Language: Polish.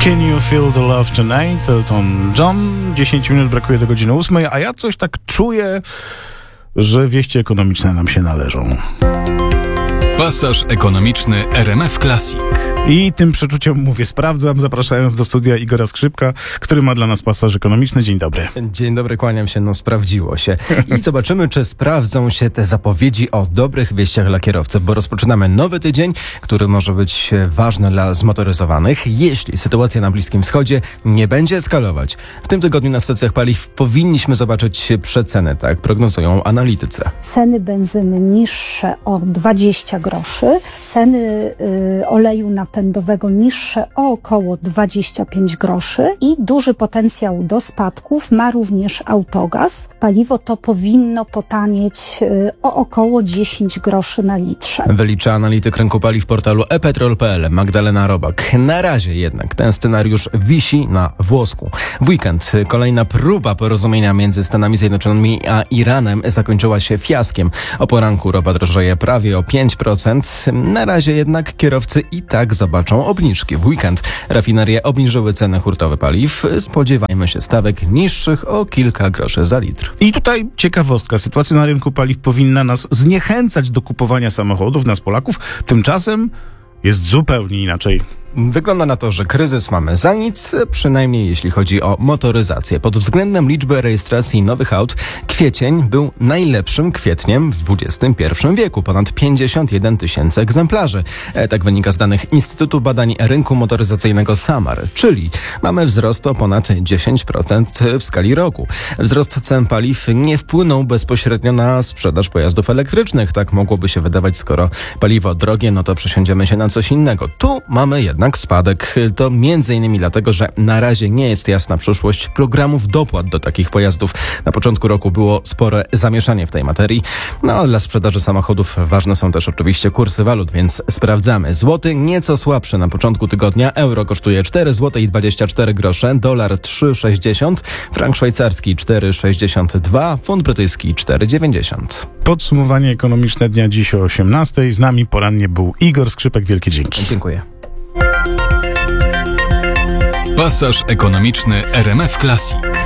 Can you feel the love tonight? Elton John. 10 minut brakuje do godziny 8, a ja coś tak czuję, że wieści ekonomiczne nam się należą. Pasaż ekonomiczny RMF Classic. I tym przeczuciem mówię, sprawdzam, zapraszając do studia Igora Skrzypka, który ma dla nas pasaż ekonomiczny. Dzień dobry. Dzień dobry, kłaniam się, sprawdziło się. I zobaczymy, czy sprawdzą się te zapowiedzi o dobrych wieściach dla kierowców, bo rozpoczynamy nowy tydzień, który może być ważny dla zmotoryzowanych, jeśli sytuacja na Bliskim Wschodzie nie będzie eskalować. W tym tygodniu na stacjach paliw powinniśmy zobaczyć przeceny, tak prognozują analitycy. Ceny benzyny niższe o 20 groszy, ceny oleju napędowego niższe o około 25 groszy i duży potencjał do spadków ma również Autogaz. Paliwo to powinno potanieć o około 10 groszy na litrze. Wylicza analityk rynku paliw portalu ePetrol.pl Magdalena Robak. Na razie jednak ten scenariusz wisi na włosku. W weekend kolejna próba porozumienia między Stanami Zjednoczonymi a Iranem zakończyła się fiaskiem. O poranku ropa drożeje prawie o 5%. Na razie jednak kierowcy i tak zobaczą obniżki. W weekend rafinerie obniżyły ceny hurtowe paliw. Spodziewajmy się stawek niższych o kilka groszy za litr. I tutaj ciekawostka. Sytuacja na rynku paliw powinna nas zniechęcać do kupowania samochodów, nas Polaków. Tymczasem jest zupełnie inaczej. Wygląda na to, że kryzys mamy za nic, przynajmniej jeśli chodzi o motoryzację. Pod względem liczby rejestracji nowych aut kwiecień był najlepszym kwietniem w XXI wieku. Ponad 51 tysięcy egzemplarzy. Tak wynika z danych Instytutu Badań Rynku Motoryzacyjnego SAMAR, czyli mamy wzrost o ponad 10% w skali roku. Wzrost cen paliw nie wpłynął bezpośrednio na sprzedaż pojazdów elektrycznych. Tak mogłoby się wydawać, skoro paliwo drogie, no to przesiądziemy się na coś innego. Tu mamy jednak spadek. To m.in. dlatego, że na razie nie jest jasna przyszłość programów dopłat do takich pojazdów. Na początku roku było spore zamieszanie w tej materii. No, dla sprzedaży samochodów ważne są też oczywiście kursy walut, więc sprawdzamy. Złoty nieco słabszy na początku tygodnia. Euro kosztuje 4 zł i 24 grosze, dolar 3,60, frank szwajcarski 4,62, funt brytyjski 4,90. Podsumowanie ekonomiczne dnia dziś o 18:00. Z nami porannie był Igor Skrzypek. Wielkie dzięki. Dziękuję. Pasaż ekonomiczny RMF Classic.